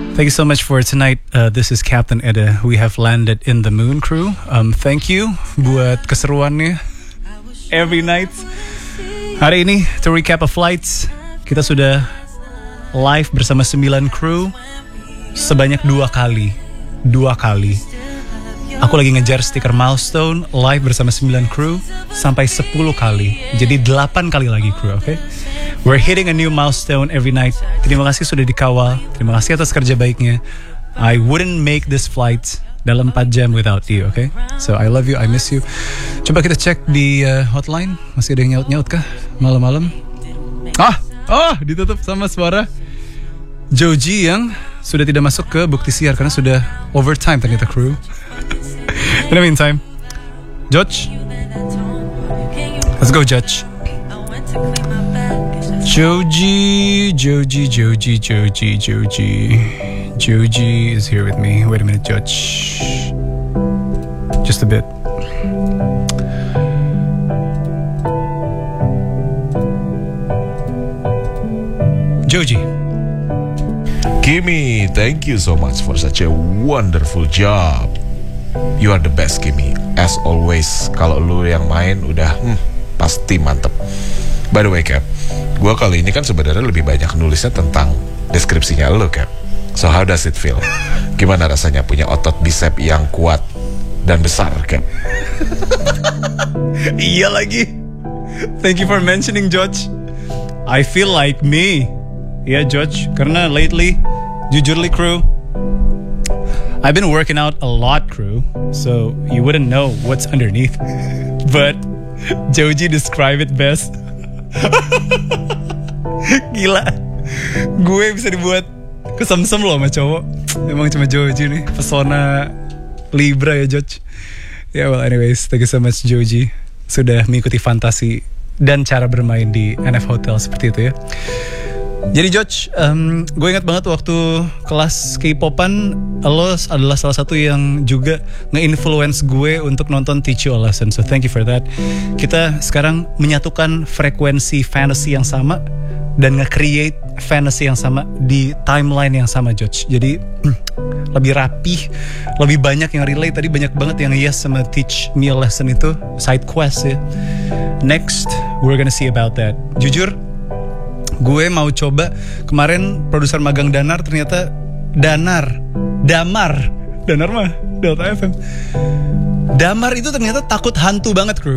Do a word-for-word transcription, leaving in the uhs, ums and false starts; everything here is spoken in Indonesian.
Thank you so much for tonight. Uh, this is Captain Eda. We have landed in the Moon Crew. Um, thank you buat keseruannya every night. Hari ini, to recap a flights, kita sudah live bersama sembilan kru sebanyak dua kali. Dua kali. Aku lagi ngejar stiker milestone live bersama sembilan kru sampai sepuluh kali. Jadi delapan kali lagi kru, oke? Okay? We're hitting a new milestone every night. Terima kasih sudah dikawal. Terima kasih atas kerja baiknya. I wouldn't make this flight dalam empat jam without you, okay? So I love you, I miss you. Coba kita cek di uh, hotline. Masih ada yang nyaut-nyaut kah malam-malam? Ah, oh, ditutup sama suara Joji yang sudah tidak masuk ke bukti siar karena sudah overtime ternyata kru. In the meantime, Judge, let's go Judge. Joji, Joji, Joji, Joji, Joji. Joji is here with me. Wait a minute, Judge. Just a bit. Joji. Kimi, thank you so much for such a wonderful job. You are the best, Kimi. As always, kalau lu yang main udah hmm, pasti mantep. By the way, Cap, gue kali ini kan sebenarnya lebih banyak nulisnya tentang deskripsinya lu, Cap. So how does it feel? Gimana rasanya punya otot bicep yang kuat dan besar, Cap? Iya lagi. Thank you for mentioning, Judge. I feel like me. Ya, yeah, Judge. Karena lately, jujurly, crew, I've been working out a lot, crew. So you wouldn't know what's underneath. But Joji describe it best. Gila. Gue bisa dibuat kesemsem loh sama cowok. Emang cuma Joji nih. Pesona Libra ya, Judge. Ya, yeah, well anyways, thank you so much Joji sudah mengikuti fantasi dan cara bermain di N F Hotel seperti itu ya. Jadi Judge, um, gue ingat banget waktu kelas K-popan, lo adalah salah satu yang juga nge-influence gue untuk nonton Teach You a Lesson. So thank you for that. Kita sekarang menyatukan frekuensi fantasy yang sama dan nge-create fantasy yang sama di timeline yang sama, Judge. Jadi lebih rapih, lebih banyak yang relate. Tadi banyak banget yang yes sama Teach Me a Lesson itu side quest ya. Next, we're gonna see about that. Jujur, gue mau coba. Kemarin produser magang Danar ternyata Danar Damar Danar mah Delta F M. Damar itu ternyata takut hantu banget, kru.